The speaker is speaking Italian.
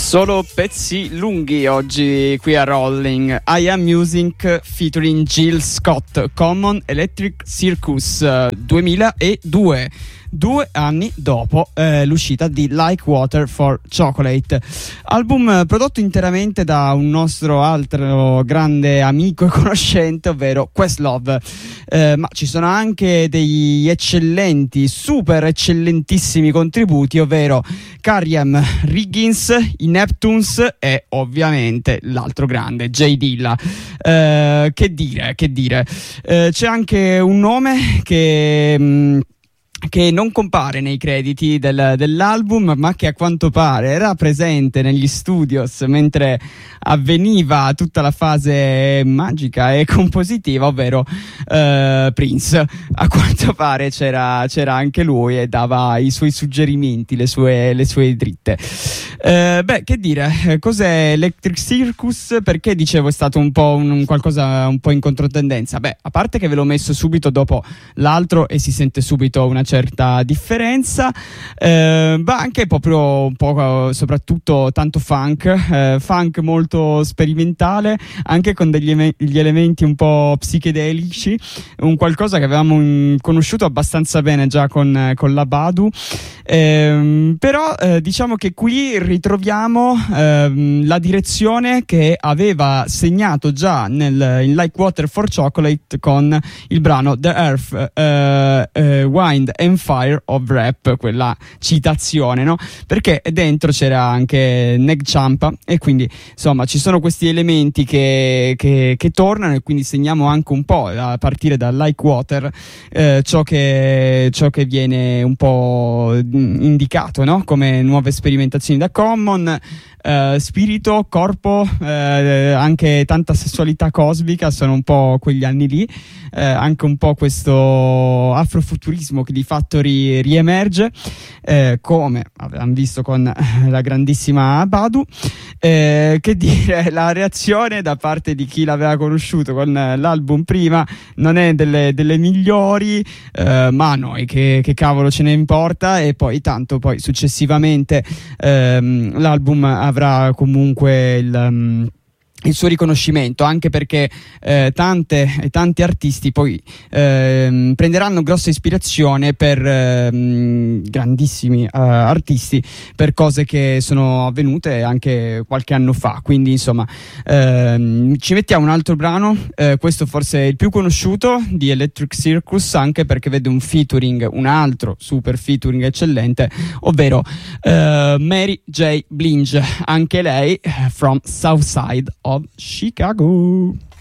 Solo pezzi lunghi oggi qui a Rolling. I Am Music featuring Jill Scott, Common Electric Circus 2002, 2 anni dopo l'uscita di Like Water for Chocolate, album prodotto interamente da un nostro altro grande amico e conoscente, ovvero Questlove, ma ci sono anche degli eccellenti, super eccellentissimi contributi, ovvero Kariam Riggins, i Neptunes e ovviamente l'altro grande Jay Dilla. Che dire, c'è anche un nome che non compare nei crediti dell'album, ma che a quanto pare era presente negli studios mentre avveniva tutta la fase magica e compositiva, ovvero Prince. A quanto pare c'era anche lui e dava i suoi suggerimenti, le sue dritte. Che dire, cos'è Electric Circus? Perché dicevo è stato un po' qualcosa un po' in controtendenza? A parte che ve l'ho messo subito dopo l'altro e si sente subito una certa differenza, anche proprio un po', soprattutto tanto funk molto sperimentale, anche con degli elementi un po' psichedelici, un qualcosa che avevamo conosciuto abbastanza bene già con la Badu, però diciamo che qui ritroviamo la direzione che aveva segnato già in Like Water for Chocolate con il brano The Earth, Wind and Fire of Rap, quella citazione, no? Perché dentro c'era anche Neg Champa e quindi insomma ci sono questi elementi che tornano, e quindi segniamo anche un po' a partire da Like Water ciò che viene un po' indicato, no? Come nuove sperimentazioni da Common, spirito, corpo, anche tanta sessualità cosmica, sono un po' quegli anni lì, anche un po' questo afrofuturismo che di fatto riemerge, come avevamo visto con la grandissima Badu. Che dire, la reazione da parte di chi l'aveva conosciuto con l'album prima non è delle migliori, ma a noi che cavolo ce ne importa, e poi tanto poi successivamente l'album avrà comunque il suo riconoscimento, anche perché tanti artisti poi prenderanno grossa ispirazione per grandissimi artisti per cose che sono avvenute anche qualche anno fa, quindi insomma ci mettiamo un altro brano, questo forse è il più conosciuto di Electric Circus, anche perché vede un altro super featuring eccellente, ovvero Mary J. Blige, anche lei from Southside of Chicago.